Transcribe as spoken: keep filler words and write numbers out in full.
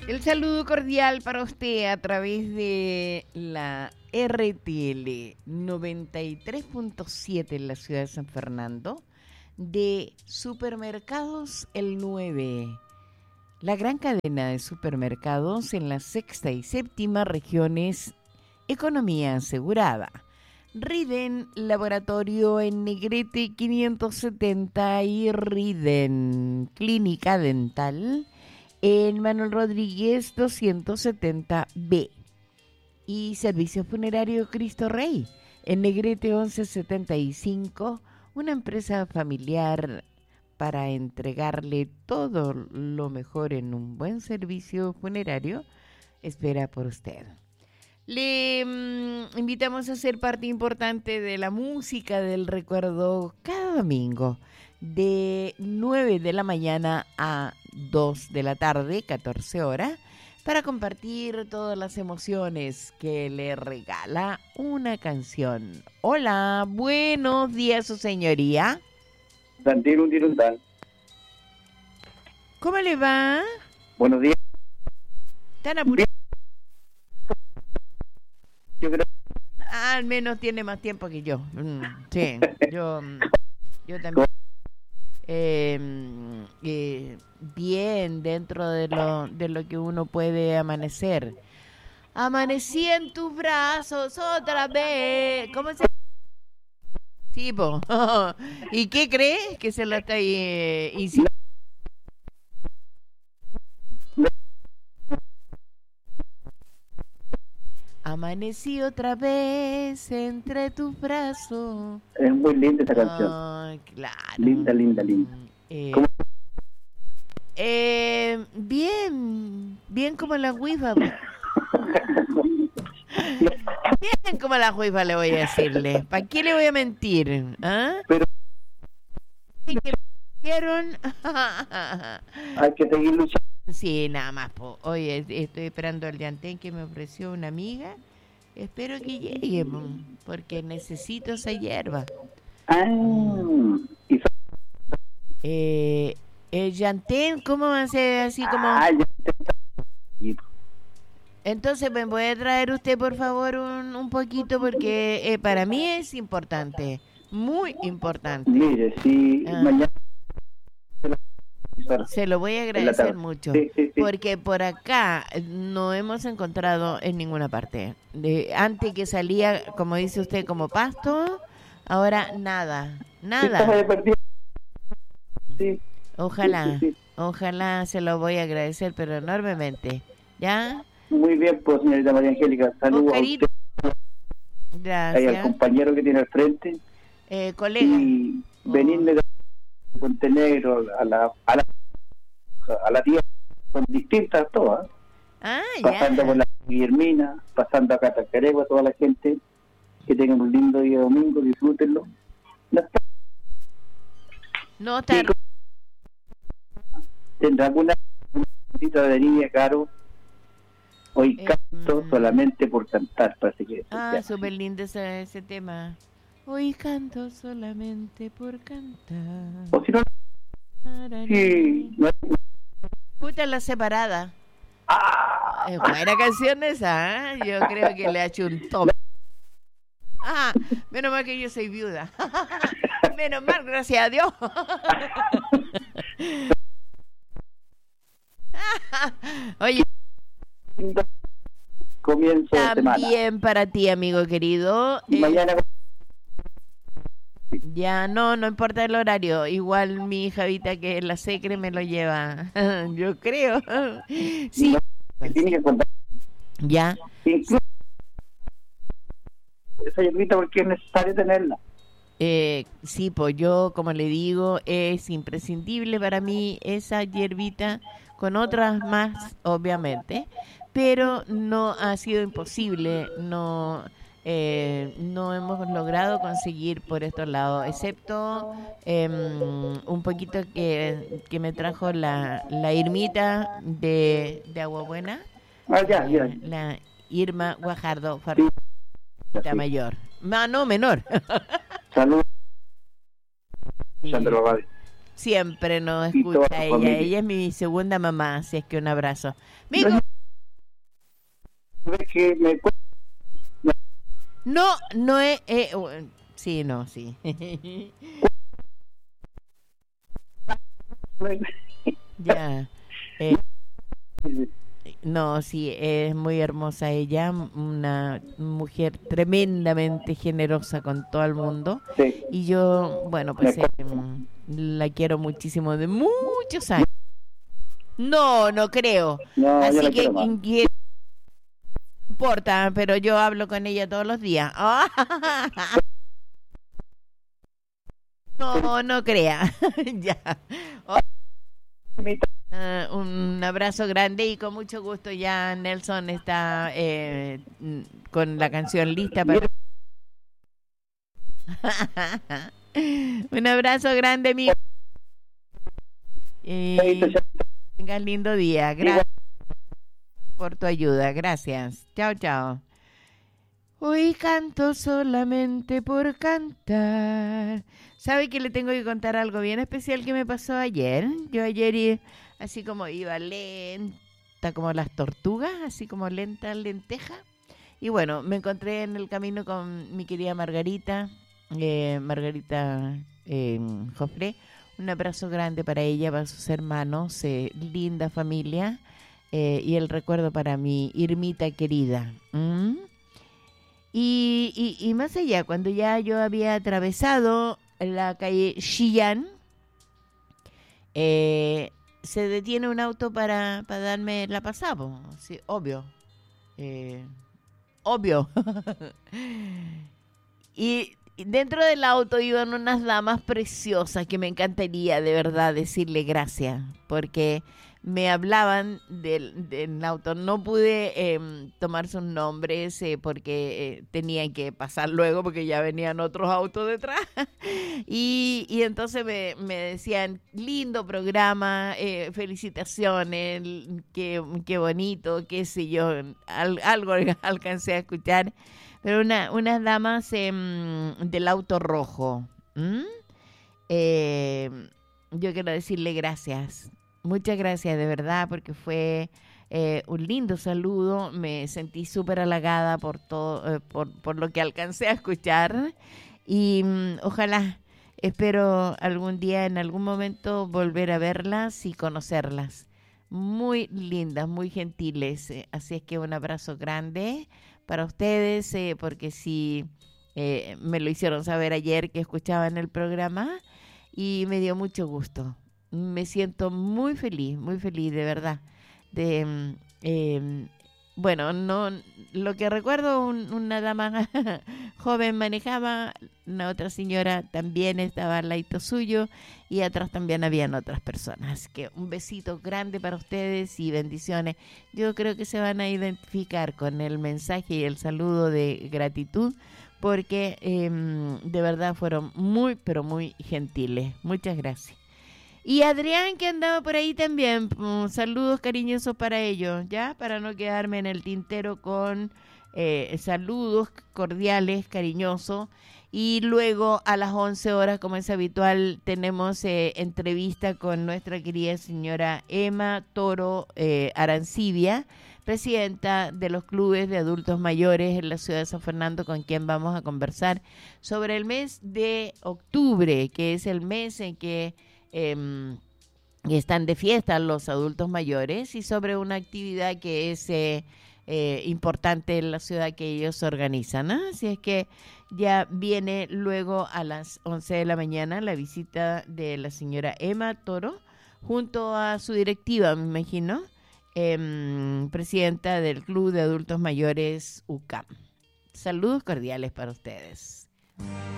El saludo cordial para usted a través de la R T L noventa y tres punto siete en la ciudad de San Fernando, de Supermercados El nueve, la gran cadena de supermercados en la sexta y séptima regiones, economía asegurada. Riden Laboratorio en Negrete quinientos setenta y Riden Clínica Dental en Manuel Rodríguez doscientos setenta B. Y Servicio Funerario Cristo Rey en Negrete once setenta y cinco, una empresa familiar para entregarle todo lo mejor en un buen servicio funerario, espera por usted. Le mm, invitamos a ser parte importante de la música del recuerdo cada domingo de nueve de la mañana a dos de la tarde, catorce horas, para compartir todas las emociones que le regala una canción. Hola, buenos días, su señoría. ¿Cómo le va? Buenos días. ¿Tan apurado? Yo creo Ah, al menos tiene más tiempo que yo. Mm, sí, yo, yo también. Eh, eh, bien dentro de lo, de lo que uno puede amanecer. Amanecí en tus brazos otra vez. ¿Cómo se...? Sí, po. ¿Y qué crees? Que se lo está eh, insistiendo. Amanecí otra vez entre tus brazos. es muy linda esta canción. Ay, claro. Linda, linda, linda. Eh, ¿Cómo? eh, bien, bien como la huifa. Bien como la huifa, le voy a decirle. ¿Para qué le voy a mentir? ¿Ah? Pero ¿Sí que me hicieron? hay que seguir luchando. Sí, nada más. Po. Oye, estoy esperando el llantén que me ofreció una amiga. Espero que llegue, po, porque necesito esa hierba. Ah, y so- Eh, el llantén, ¿cómo va a ser así como...? ah, ya te- Entonces, ¿me puede traer usted, por favor, un, un poquito? Porque eh, para mí es importante, muy importante. Mire, si Ah. mañana Se lo voy a en la agradecer tarde. mucho, Sí, sí, sí. porque por acá no hemos encontrado en ninguna parte. De, antes que salía, como dice usted, como pasto, ahora nada, Estás nada. ahí perdido. Sí, Ojalá, sí, sí, ojalá se lo voy a agradecer, pero enormemente. ¿Ya? sí. Muy bien, pues, señorita María Angélica. Saludos a Oscarito, usted y al gracias. compañero que tiene al frente. Eh, colega. Y venirme de Montenegro a la, a la, a la tierra, son distintas todas. Ah, Pasando ya. por la Guillermina, pasando acá a Tacaregua, toda la gente, que tengan un lindo día domingo, disfrútenlo. No está- No está. Tendrá alguna cosita de niña, Caro. Hoy Eh, canto mm. solamente por cantar, parece que. Ah, ya. súper lindo ese, ese tema. Hoy canto solamente por cantar. O si no, sí, no hay- Escucha la separada. ¡Ah! Es buena canción esa, ¿eh? Yo creo que le ha hecho un top. Ah, menos mal que yo soy viuda. Menos mal, gracias a Dios. Oye, Comienzo de semana. también para ti, amigo querido. Y eh, mañana Ya, no, no importa el horario. Igual mi hija Vita, que es la secre, me lo lleva. Yo creo. Sí. que tiene que contar. Ya. Incluso esa hierbita porque es necesario tenerla. Eh, sí, pues yo, como le digo, es imprescindible para mí esa hierbita, con otras más, obviamente, pero no ha sido imposible, no... Eh, no hemos logrado conseguir por estos lados, excepto eh, un poquito que, que me trajo la, la Irmita de, de Agua Buena, Ah, ya, ya. eh, la Irma Guajardo, farmacéutica Sí. mayor, no, no menor. Saludos, Sí. Sandro Abad. siempre nos y toda escucha la ella. familia. Ella es mi segunda mamá, así es que un abrazo. Mico, ¿Ves que me cu- no, no es... eh, uh, sí, no, sí. Ya. Eh, no, sí, es muy hermosa ella, una mujer tremendamente generosa con todo el mundo. Sí, Y yo, bueno, me pues eh, acuerdo. mm, la quiero muchísimo de muchos años. No, no creo. No, yo Así la que, quiero más. que no importa, pero yo hablo con ella todos los días. No, no crea. Ya. Ah, un abrazo grande y con mucho gusto ya Nelson está eh, mm, con la canción lista para... Un abrazo grande, amigo. Y tengas lindo día. Gracias por tu ayuda. Gracias. Chao, chao. Hoy canto solamente por cantar. ¿Sabe que le tengo que contar algo bien especial que me pasó ayer? Yo ayer, i- así como iba lenta, como las tortugas, así como lenta lenteja. Y bueno, me encontré en el camino con mi querida Margarita, eh, Margarita eh, Jofré. Un abrazo grande para ella, para sus hermanos, eh, linda familia. eh, y el recuerdo para mi Irmita querida. ¿Mm? Y, y, y más allá, cuando ya yo había atravesado la calle Chillán, eh, se detiene un auto para, para darme la pasada, po. Sí, obvio. Eh, obvio. Y dentro del auto iban unas damas preciosas que me encantaría de verdad decirle gracias, porque me hablaban del, del auto. No pude eh, tomar sus nombres eh, porque eh, tenían que pasar luego porque ya venían otros autos detrás. Y, y entonces me, me decían, lindo programa, eh, felicitaciones, l- qué, qué bonito, qué sé yo, al- algo alcancé a escuchar. Pero una, unas damas em, del auto rojo. ¿M? Eh, yo quiero decirle gracias. Muchas gracias, de verdad, porque fue eh, un lindo saludo. Me sentí súper halagada por todo, eh, por, por lo que alcancé a escuchar. Y mm, ojalá, espero algún día, en algún momento, volver a verlas y conocerlas. Muy lindas, muy gentiles. eh, Así es que un abrazo grande para ustedes, eh, porque sí, eh, me lo hicieron saber ayer que escuchaban el programa y me dio mucho gusto. Me siento muy feliz, muy feliz, de verdad. De, mm, em, bueno, no, lo que recuerdo, un- una dama joven manejaba, una otra señora también estaba al lado suyo y atrás también habían otras personas. Así que un besito grande para ustedes y bendiciones. Yo creo que se van a identificar con el mensaje y el saludo de gratitud porque em, de verdad fueron muy, pero muy gentiles. Muchas gracias. Y Adrián, que andaba por ahí también, mm, saludos cariñosos para ellos, ¿ya? Para no quedarme en el tintero con eh, saludos cordiales, cariñosos. Y luego a las once horas, como es habitual, tenemos eh, entrevista con nuestra querida señora Emma Toro eh, Arancibia, presidenta de los clubes de adultos mayores en la ciudad de San Fernando, con quien vamos a conversar sobre el mes de octubre, que es el mes en que eh, están de fiesta los adultos mayores y sobre una actividad que es eh, eh, importante en la ciudad que ellos organizan. ¿Ah? Así es que ya viene luego a las once de la mañana la visita de la señora Emma Toro junto a su directiva, me imagino, em, presidenta del Club de Adultos Mayores U C A M. Saludos cordiales para ustedes.